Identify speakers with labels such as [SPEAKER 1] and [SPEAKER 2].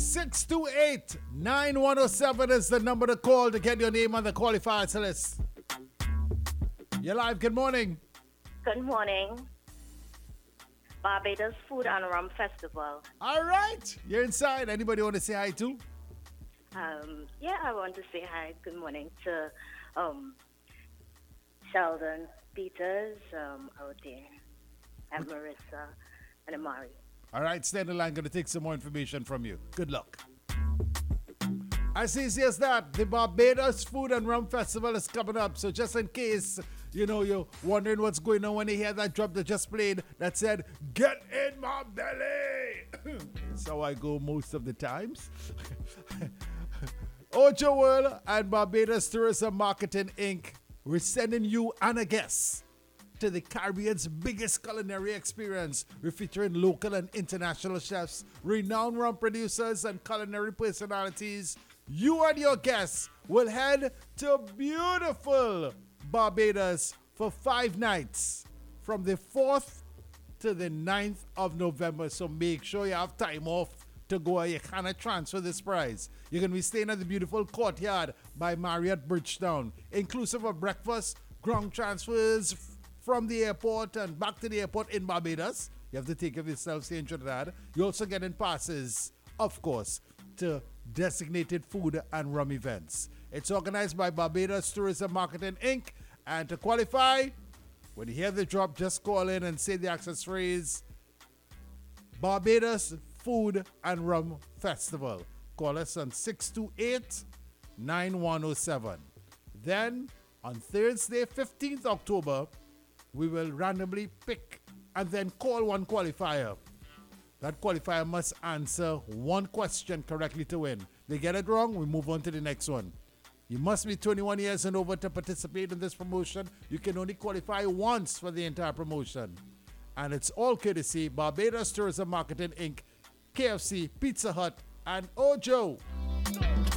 [SPEAKER 1] 628-9107 is the number to call to get your name on the qualifiers list. You're live. Good morning.
[SPEAKER 2] Good morning. Barbados Food and Rum Festival.
[SPEAKER 1] All right. You're inside. Anybody want to say hi to?
[SPEAKER 2] Yeah, I want to say hi. Good morning to Sheldon Peters out there, and Marissa and Amari.
[SPEAKER 1] All right, stay in the line. Going to take some more information from you. Good luck. As easy as that, the Barbados Food and Rum Festival is coming up. So just in case, you're wondering what's going on when you hear that drop that just played that said, "Get in my belly." That's how I go most of the times. Ojo World and Barbados Tourism Marketing Inc. We're sending you and a guest to the Caribbean's biggest culinary experience. We're featuring local and international chefs, renowned rum producers, and culinary personalities. You and your guests will head to beautiful Barbados for 5 nights from the 4th to the 9th of November. So make sure you have time off to go, or you cannot transfer this prize. You're going to be staying at the beautiful Courtyard by Marriott Bridgetown, inclusive of breakfast, ground transfers from the airport and back to the airport in Barbados. You have to take care of yourself here in Trinidad. You're also getting passes, of course, to designated food and rum events. It's organized by Barbados Tourism Marketing Inc. And to qualify, when you hear the drop, just call in and say the access phrase, Barbados Food and Rum Festival. Call us on 628-9107. Then, on Thursday, 15th October, we will randomly pick and then call one qualifier. That qualifier must answer one question correctly to win. They get it wrong, we move on to the next one. You must be 21 years and over to participate in this promotion. You can only qualify once for the entire promotion. And it's all courtesy Barbados Tourism Marketing Inc., KFC, Pizza Hut, and Ojo.